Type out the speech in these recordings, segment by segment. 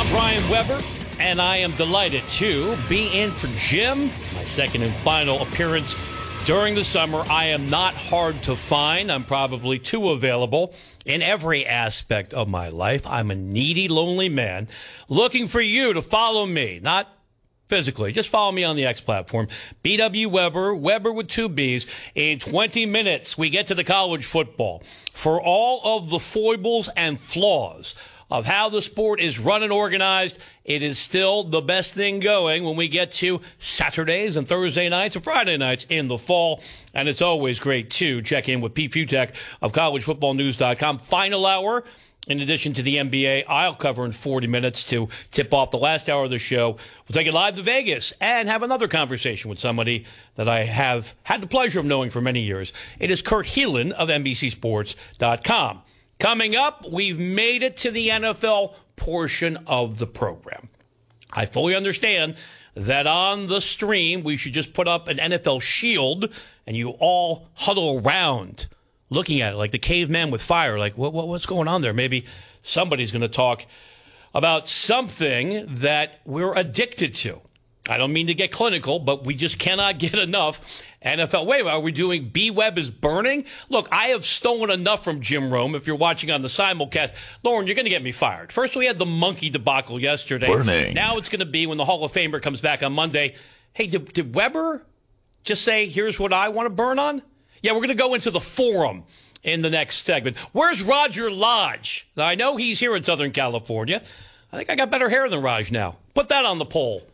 Brian Weber, and I am delighted to be in for Jim, my second and final appearance during the summer. I am not hard to find. I'm probably too available in every aspect of my life. I'm a needy, lonely man looking for you to follow me, not physically. Just follow me on the X platform. BW Weber, Weber with two B's. In 20 minutes, we get to the college football. For all of the foibles and flaws of how the sport is run and organized, it is still the best thing going when we get to Saturdays and Thursday nights and Friday nights in the fall. And it's always great to check in with Pete Futek of collegefootballnews.com. Final hour. In addition to the NBA, I'll cover in 40 minutes to tip off the last hour of the show. We'll take it live to Vegas and have another conversation with somebody that I have had the pleasure of knowing for many years. It is Kurt Helin of NBCSports.com. Coming up, we've made it to the NFL portion of the program. I fully understand that on the stream, we should just put up an NFL shield and you all huddle around looking at it like the caveman with fire. Like, what's going on there? Maybe somebody's going to talk about something that we're addicted to. I don't mean to get clinical, but we just cannot get enough NFL. Wait, are we doing B-Web is burning? Look, I have stolen enough from Jim Rome. If you're watching on the simulcast, Lauren, you're going to get me fired. First, we had the monkey debacle yesterday. Burning. Now it's going to be when the Hall of Famer comes back on Monday. Hey, did Weber just say, here's what I want to burn on? Yeah, we're going to go into the forum in the next segment. Where's Roger Lodge? Now, I know he's here in Southern California. I think I got better hair than Raj now. Put that on the poll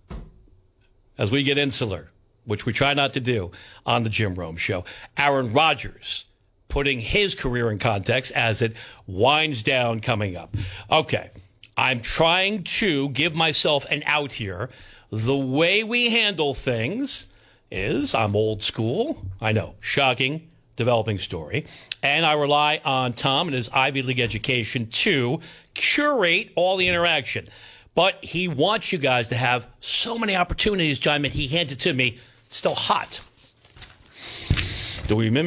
as we get insular, which we try not to do on the Jim Rome Show. Aaron Rodgers putting his career in context as it winds down coming up. Okay, I'm trying to give myself an out here. The way we handle things is I'm old school. I know, shocking, developing story. And I rely on Tom and his Ivy League education to curate all the interaction. But he wants you guys to have so many opportunities, John, and he hands it to me. It's still hot. Do we mimic